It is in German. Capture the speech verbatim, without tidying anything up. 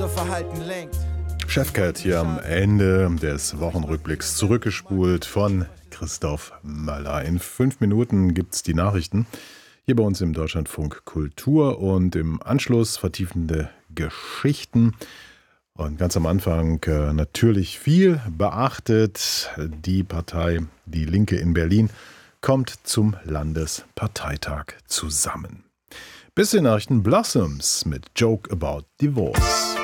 ihre Verhalten lenkt. Chefcat hier am Ende des Wochenrückblicks, zurückgespult von Christoph Möller. In fünf Minuten gibt's die Nachrichten hier bei uns im Deutschlandfunk Kultur und im Anschluss vertiefende Geschichten. Und ganz am Anfang äh, natürlich viel beachtet. Die Partei Die Linke in Berlin kommt zum Landesparteitag zusammen. Bis in Nachrichten Blossoms mit Joke About Divorce.